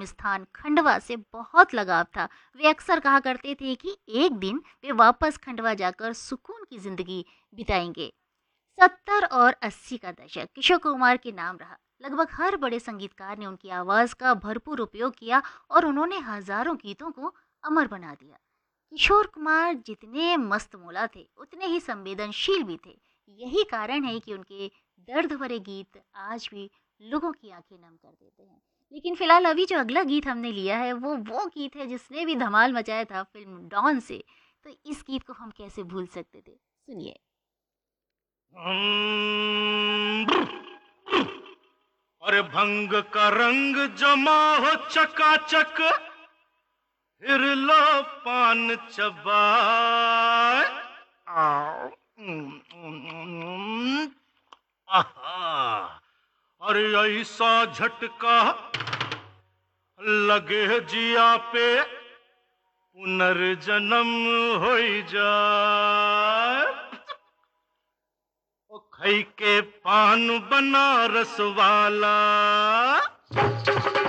स्थान खंडवा से बहुत लगाव था। वे अक्सर कहा करते थे कि एक दिन वे वापस खंडवा जाकर सुकून की जिंदगी बिताएंगे। 70 और 80 का दशक किशोर कुमार के नाम रहा। लगभग हर बड़े संगीतकार ने उनकी आवाज का भरपूर उपयोग किया और उन्होंने हजारों गीतों को अमर बना दिया। किशोर कुमार जितने मस्त मौला थे उतने ही संवेदनशील भी थे। यही कारण है कि उनके दर्द भरे गीत आज भी लोगों की आंखें नम कर देते हैं। लेकिन फिलहाल अभी जो अगला गीत हमने लिया है वो गीत है जिसने भी धमाल मचाया था फिल्म डॉन से। तो इस गीत को हम कैसे भूल सकते थे, सुनिए। अरे भंग का रंग जमा हो चकाचक, फिर लो पान चबाए। आओ। आहा, अरे ऐसा झटका लगे जिया पे, पुनर्जन्म हो जाए। ओ खई के पान बनारस वाला।